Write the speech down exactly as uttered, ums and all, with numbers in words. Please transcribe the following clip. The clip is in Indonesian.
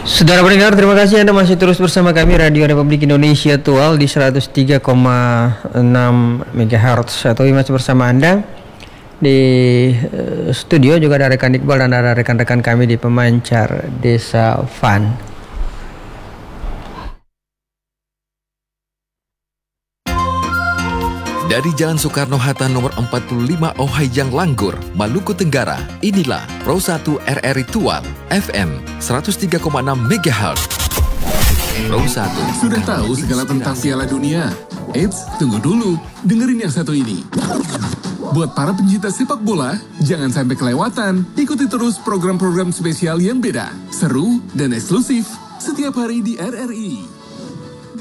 Saudara pendengar, terima kasih Anda masih terus bersama kami Radio Republik Indonesia Tual di seratus tiga koma enam megahertz. Atau masih bersama Anda di uh, studio juga ada rekan Iqbal dan ada rekan-rekan kami di Pemancar Desa Fan. Dari Jalan Soekarno-Hatta nomor empat puluh lima Ohayjang Langgur, Maluku Tenggara, inilah Pro satu R R I Tual, F M seratus tiga koma enam megahertz. Pro satu. Sudah tahu segala tentang Piala Dunia? Eits, tunggu dulu, dengerin yang satu ini. Buat para pencinta sepak bola, jangan sampai kelewatan. Ikuti terus program-program spesial yang beda, seru, dan eksklusif setiap hari di R R I.